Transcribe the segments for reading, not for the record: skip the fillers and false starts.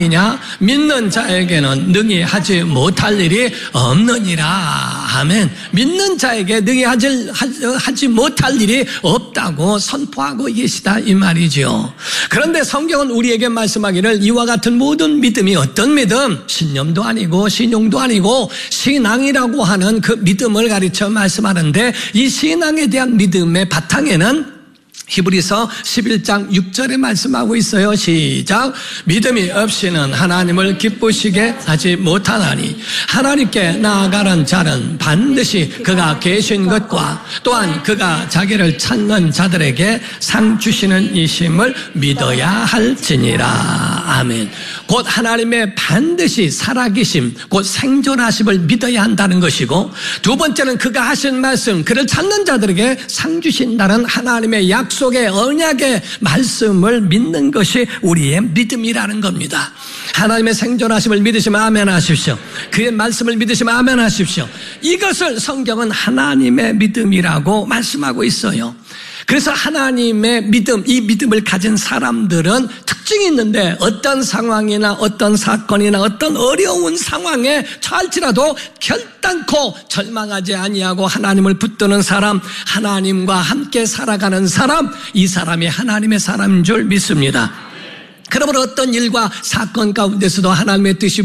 이냐 믿는 자에게는 능히 하지 못할 일이 없느니라. 아멘. 믿는 자에게 능히 하지 못할 일이 없다고 선포하고 계시다 이 말이죠. 그런데 성경은 우리에게 말씀하기를 이와 같은 모든 믿음이 어떤 믿음? 신념도 아니고 신용도 아니고 신앙이라고 하는 그 믿음을 가르쳐 말씀하는데, 이 신앙에 대한 믿음의 바탕에는 히브리서 11장 6절에 말씀하고 있어요. 시작. 믿음이 없이는 하나님을 기쁘시게 하지 못하나니 하나님께 나아가는 자는 반드시 그가 계신 것과 또한 그가 자기를 찾는 자들에게 상 주시는 이심을 믿어야 할지니라. 아멘. 곧 하나님의 반드시 살아계심, 곧 생존하심을 믿어야 한다는 것이고, 두 번째는 그가 하신 말씀, 그를 찾는 자들에게 상 주신다는 하나님의 약속의 언약의 말씀을 믿는 것이 우리의 믿음이라는 겁니다. 하나님의 생존하심을 믿으시면 아멘 하십시오. 그의 말씀을 믿으시면 아멘 하십시오. 이것을 성경은 하나님의 믿음이라고 말씀하고 있어요. 그래서 하나님의 믿음, 이 믿음을 가진 사람들은 특징이 있는데, 어떤 상황이나 어떤 사건이나 어떤 어려운 상황에 처할지라도 결단코 절망하지 아니하고 하나님을 붙드는 사람, 하나님과 함께 살아가는 사람, 이 사람이 하나님의 사람인 줄 믿습니다. 그러므로 어떤 일과 사건 가운데서도 하나님의 뜻이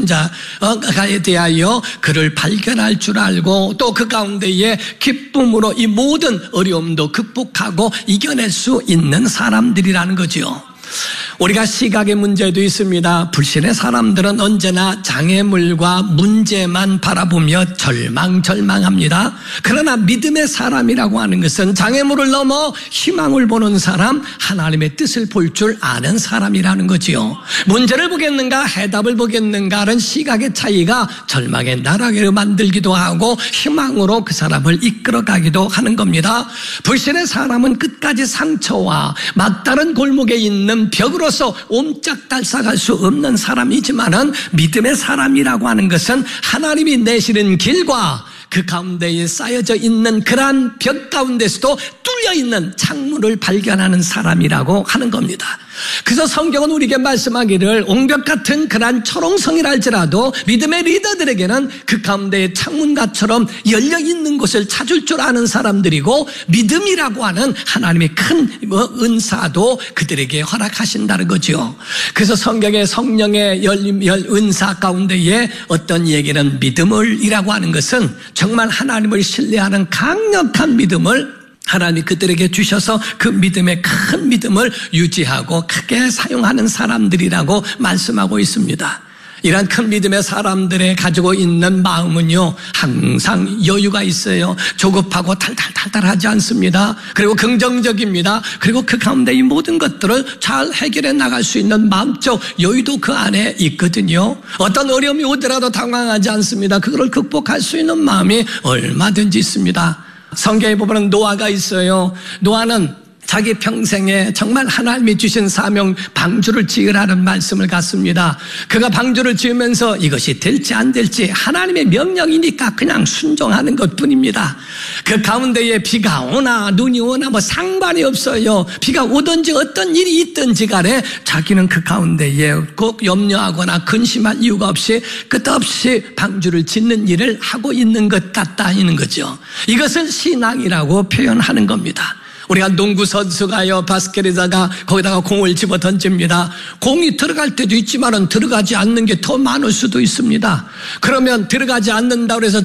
무엇인가에 대하여 그를 발견할 줄 알고, 또 그 가운데에 기쁨으로 이 모든 어려움도 극복하고 이겨낼 수 있는 사람들이라는 거죠. 우리가 시각의 문제도 있습니다. 불신의 사람들은 언제나 장애물과 문제만 바라보며 절망합니다. 그러나 믿음의 사람이라고 하는 것은 장애물을 넘어 희망을 보는 사람, 하나님의 뜻을 볼 줄 아는 사람이라는 거지요. 문제를 보겠는가 해답을 보겠는가는 시각의 차이가 절망의 나락으로 만들기도 하고 희망으로 그 사람을 이끌어가기도 하는 겁니다. 불신의 사람은 끝까지 상처와 막다른 골목에 있는 벽으로서 옴짝달싹할 수 없는 사람이지만은, 믿음의 사람이라고 하는 것은 하나님이 내시는 길과 그 가운데에 쌓여져 있는 그러한 벽 가운데서도 뚫려있는 창문을 발견하는 사람이라고 하는 겁니다. 그래서 성경은 우리에게 말씀하기를 옹벽 같은 그러한 초롱성이라 할지라도 믿음의 리더들에게는 그 가운데에 창문가처럼 열려있는 곳을 찾을 줄 아는 사람들이고, 믿음이라고 하는 하나님의 큰 은사도 그들에게 허락하신다는 거죠. 그래서 성경의 성령의 은사 가운데에 어떤 얘기는 믿음을이라고 하는 것은 정말 하나님을 신뢰하는 강력한 믿음을 하나님이 그들에게 주셔서 그 믿음의 큰 믿음을 유지하고 크게 사용하는 사람들이라고 말씀하고 있습니다. 이러한 큰 믿음의 사람들의 가지고 있는 마음은요, 항상 여유가 있어요. 조급하고 탈탈하지 않습니다. 그리고 긍정적입니다. 그리고 그 가운데 이 모든 것들을 잘 해결해 나갈 수 있는 마음적 여유도 그 안에 있거든요. 어떤 어려움이 오더라도 당황하지 않습니다. 그걸 극복할 수 있는 마음이 얼마든지 있습니다. 성경에 보면 노아가 있어요. 노아는 자기 평생에 정말 하나님이 주신 사명 방주를 지으라는 말씀을 갖습니다. 그가 방주를 지으면서 이것이 될지 안 될지 하나님의 명령이니까 그냥 순종하는 것뿐입니다. 그 가운데에 비가 오나 눈이 오나 뭐 상관이 없어요. 비가 오든지 어떤 일이 있든지 간에 자기는 그 가운데에 꼭 염려하거나 근심할 이유가 없이 끝없이 방주를 짓는 일을 하고 있는 것 같다는 거죠. 이것을 신앙이라고 표현하는 겁니다. 우리가 농구 선수가요, 바스켓에다가 거기다가 공을 집어 던집니다. 공이 들어갈 때도 있지만은 들어가지 않는 게 더 많을 수도 있습니다. 그러면 들어가지 않는다고 해서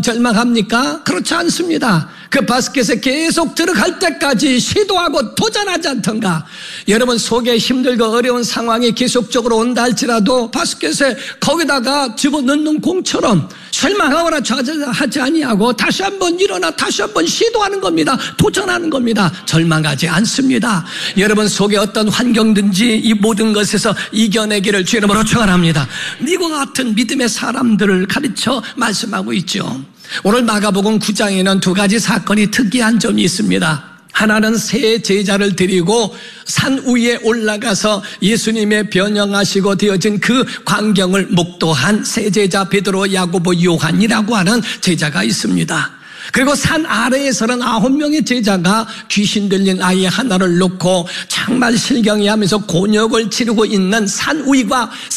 절망합니까? 그렇지 않습니다. 그 바스켓에 계속 들어갈 때까지 시도하고 도전하지 않던가. 여러분 속에 힘들고 어려운 상황이 계속적으로 온다 할지라도 바스켓에 거기다가 집어넣는 공처럼 절망하거나 좌절하지 아니하고 다시 한번 일어나 다시 한번 시도하는 겁니다. 도전하는 겁니다. 절망하지 않습니다. 여러분 속에 어떤 환경든지 이 모든 것에서 이겨내기를 주 이름으로 축원합니다. 이와 같은 믿음의 사람들을 가르쳐 말씀하고 있죠. 오늘 마가복음 9장에는 두 가지 사건이 특이한 점이 있습니다. 하나는 세 제자를 데리고 산 위에 올라가서 예수님의 변형하시고 되어진 그 광경을 목도한 세 제자 베드로, 야고보, 요한이라고 하는 제자가 있습니다. 그리고 산 아래에 39명의 제자가 귀신 들린 아이 하나를 놓고 정말 실경이 하면서 곤욕을 치르고 있는 산 위가